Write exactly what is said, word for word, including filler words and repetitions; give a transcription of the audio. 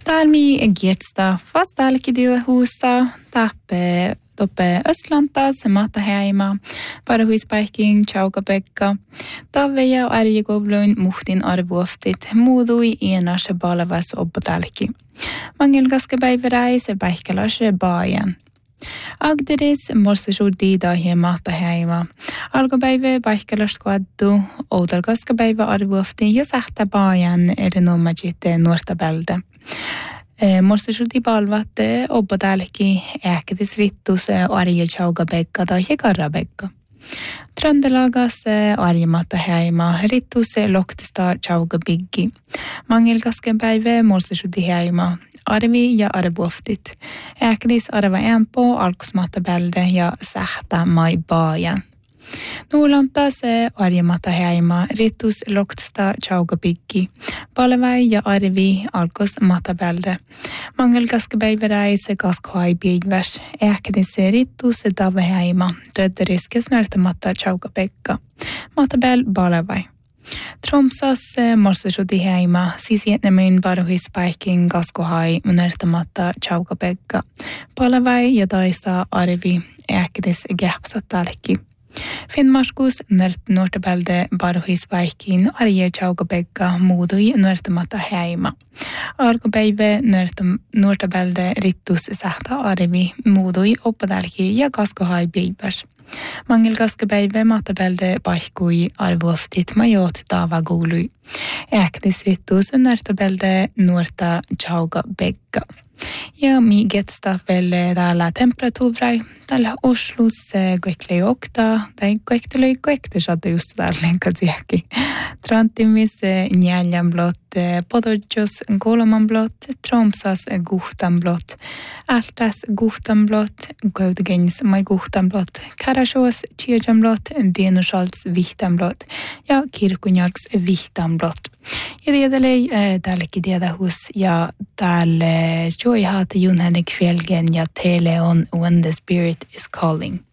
Talmi Giertsta fast alkidilla husa tappe toppe Östlanta semata heima para huispaiking chaukapekka taveja arjegovlun muhtin arvuoftit muudui ienase balavas obbotalki. Mangelgaske päiväräi se päihkäläse baajan. Agderis morsesuudi dahi mata heima. Algopäivä päihkäläskuaddu outalgaske päivä arvuofti ja sähtä baajan erinomajit nuortabälde. Morsesuudi palvatte obbotalki äkätis rittus arje chaukapekka dahi karrapekka. Trandelagas arjematta heima rittus loktista chaukapiggi. Mangelgasken päivä morsesuudi heima. Arvi ja arvuoftit. Äkätis arva empo alkusmatta bälde ja sähtä mai baajan. Nuulanta se arjematta heima rittus loktista chaukapiggi. Palvai ja arvi alkus matabälde. Mangelgaskepäiväräi se kaskoai piigväs. Äkätis se rittus tave heima. Trödderiskes nörtämatta chaukapekka. Matabäl palvai. Tromsas morsesudi heima, siis jätnemyn paruhispaikin kaskohai nörtämatta chaukapekka. Palvai ja taista arvi äkätis gäpsatalki. Finnmarskus nört nuortabälde baruhispaikin arje chaukapekka muudui nörtämatta heima. Alkupäivä nuortabälde rittus sähtä arvi muudui oppadalki ja kaskohai piipäs. Mangelgaskepäivä matabälde paikui arvuoftit majot tava guului. Äkätis rittus nörtäbälde nuorta chaukapekka. Ja mi getsta väl täällä temperatuurai. Täällä Oslossa koekle okta, tai koektele koekte saada just täällä lenkatsiäkin. Trantimis njäljan blott, Podojos kolman blott, Tromsas guhtan blott, Altas guhtan blott, Gaudegens mai guhtan blott, Karasjås tjärjan blott, Denuschals vihtan blott ja Kirkunjärks vihtan blott. Ja tiedälei täälläkin tiedähus ja täällä joihaat Jon Henrik Fjällgren ja Tele on When the Spirit is Calling.